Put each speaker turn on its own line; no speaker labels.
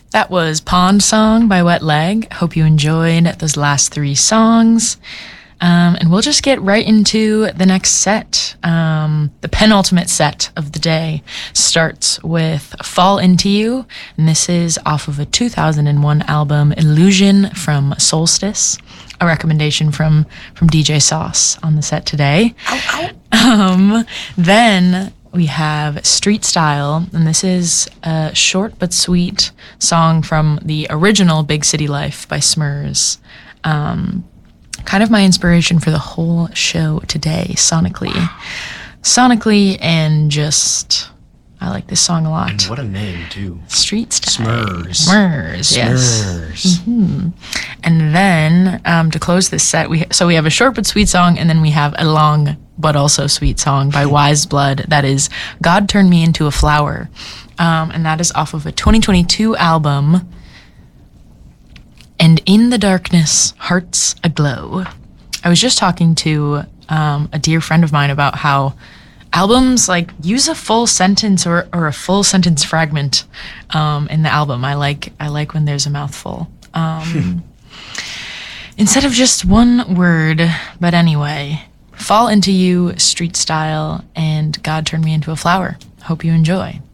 That was Pond Song by Wet Leg. Hope you enjoyed those last three songs. And we'll just get right into the next set. The penultimate set of the day starts with Fall Into You, and this is off of a 2001 album, Illusion from Solstice, a recommendation from DJ Sauce on the set today.
Ow, ow.
Then we have Street Style, and this is a short but sweet song from the original Big City Life by Smurs. Kind of my inspiration for the whole show today, sonically. Sonically, and just, I like this song a lot.
And what a name, too.
Street Style.
Smurs.
Yes. Mm-hmm. And then, to close this set, we have a short but sweet song, and then we have a long but also sweet song by Wise Blood. That is God Turned Me Into a Flower. And that is off of a 2022 album, And in the Darkness, Hearts Aglow. I was just talking to a dear friend of mine about how albums like use a full sentence or a full sentence fragment in the album. I like when there's a mouthful instead of just one word. But anyway, Fall Into You, Street Style, and God Turned Me Into a Flower. Hope you enjoy.